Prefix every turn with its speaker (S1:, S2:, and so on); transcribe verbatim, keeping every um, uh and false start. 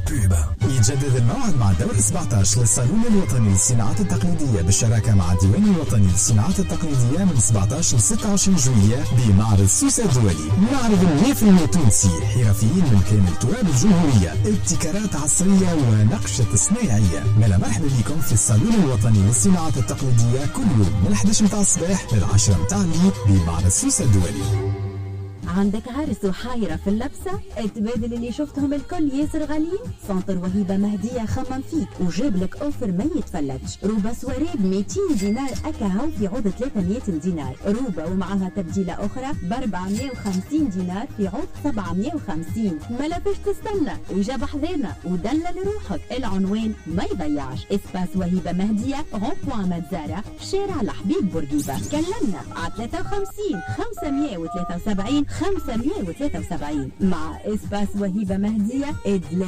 S1: يتجدد الموعد مع الدور سبعطاش للصالون الوطني للصناعات التقليدية بالشراكة مع الديوان الوطني للصناعات التقليدية من سبعطاش ل ستة وعشرين جويلية بمعرض سوسة الدولي. معرض مية بالمية تونسي، حرفيين من كامل تراب الجمهورية، ابتكارات عصرية ونقشة تصنيعية. ملا مرحبا بكم في الصالون الوطني للصناعات التقليدية كل يوم من الحادية عشرة متاع الصباح للعشرة متاع الليل بمعرض سوسة الدولي.
S2: عندك عرس وحايرة في اللبسة؟ التبادل اللي شفتهم الكل ياسر غاليين. سنتر وهيبة مهدية خمم فيك وجاب لك اوفر ما يتفلتش. روبا سواري ب مئتين دينار اكاهو في عوض ثلاثمئة دينار. روبا ومعها تبديلة اخرى ب أربعمئة وخمسين دينار في عوض سبعمئة وخمسين. ما فيش تستنى، اجا حذرنا ودلل روحك. العنوان ما يضيعش، اسباس وهيبة مهدية رون بوان مزارع شارع الحبيب بورقيبة. كلمنا على ثلاثة وخمسين خمسمئة وثلاثة وسبعين خمسمئة وثلاثة وسبعين. مع اسباس وهيبة مهدية ادلال